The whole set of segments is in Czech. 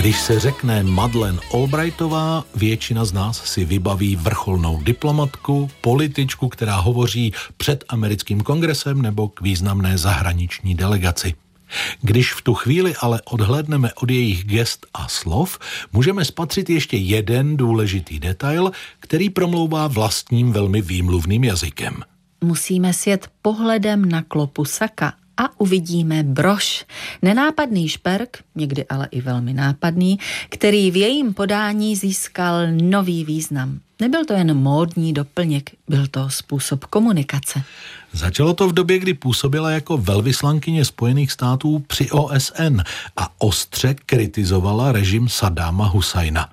Když se řekne Madeleine Albrightová, většina z nás si vybaví vrcholnou diplomatku, političku, která hovoří před americkým kongresem nebo k významné zahraniční delegaci. Když v tu chvíli ale odhlédneme od jejich gest a slov, můžeme spatřit ještě jeden důležitý detail, který promlouvá vlastním velmi výmluvným jazykem. Musíme sjet pohledem na klopu saka a uvidíme brož. Nenápadný šperk, někdy ale i velmi nápadný, který v jejím podání získal nový význam. Nebyl to jen módní doplněk, byl to způsob komunikace. Začalo to v době, kdy působila jako velvyslankyně Spojených států při OSN a ostře kritizovala režim Saddáma Husajna.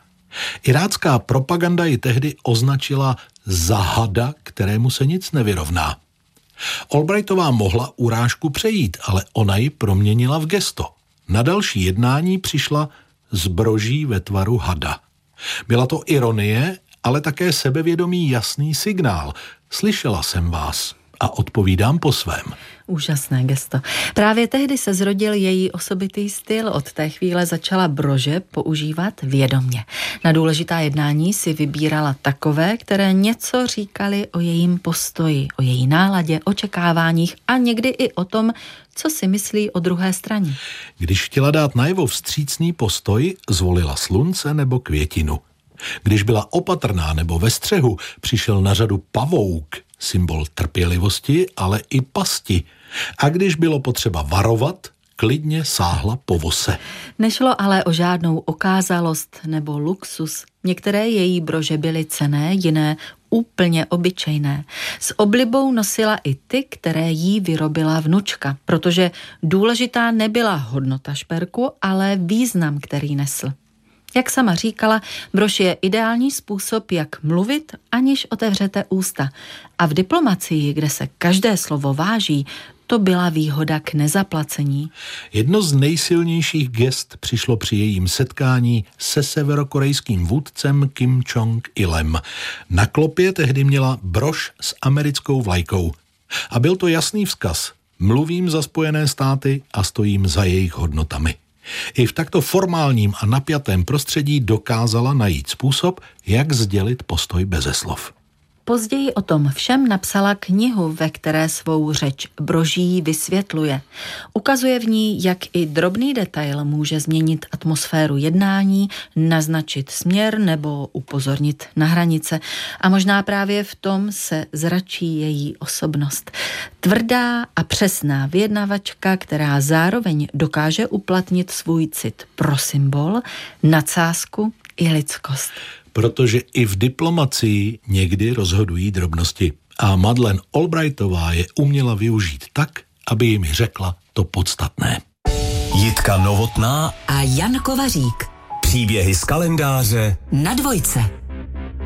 Irácká propaganda ji tehdy označila za hada, kterému se nic nevyrovná. Albrightová mohla urážku přejít, ale ona ji proměnila v gesto. Na další jednání přišla s broží ve tvaru hada. Byla to ironie, ale také sebevědomý jasný signál. Slyšela jsem vás a odpovídám po svém. Úžasné gesto. Právě tehdy se zrodil její osobitý styl. Od té chvíle začala brože používat vědomě. Na důležitá jednání si vybírala takové, které něco říkali o jejím postoji, o její náladě, očekáváních a někdy i o tom, co si myslí o druhé straně. Když chtěla dát najevo vstřícný postoj, zvolila slunce nebo květinu. Když byla opatrná nebo ve střehu, přišel na řadu pavouk, symbol trpělivosti, ale i pasti. A když bylo potřeba varovat, klidně sáhla po vose. Nešlo ale o žádnou okázalost nebo luxus. Některé její brože byly cenné, jiné úplně obyčejné. S oblibou nosila i ty, které jí vyrobila vnučka, protože důležitá nebyla hodnota šperku, ale význam, který nesl. Jak sama říkala, brož je ideální způsob, jak mluvit, aniž otevřete ústa. A v diplomacii, kde se každé slovo váží, to byla výhoda k nezaplacení. Jedno z nejsilnějších gest přišlo při jejím setkání se severokorejským vůdcem Kim Jong-ilem. Na klopě tehdy měla brož s americkou vlajkou. A byl to jasný vzkaz. Mluvím za Spojené státy a stojím za jejich hodnotami. I v takto formálním a napjatém prostředí dokázala najít způsob, jak sdělit postoj beze slov. Později o tom všem napsala knihu, ve které svou řeč broží vysvětluje. Ukazuje v ní, jak i drobný detail může změnit atmosféru jednání, naznačit směr nebo upozornit na hranice. A možná právě v tom se zračí její osobnost. Tvrdá a přesná vyjednavačka, která zároveň dokáže uplatnit svůj cit pro symbol, nadsázku i lidskost. Protože i v diplomacii někdy rozhodují drobnosti. A Madeleine Albrightová je uměla využít tak, aby jim řekla to podstatné. Jitka Novotná a Jan Kovařík. Příběhy z kalendáře na Dvojce.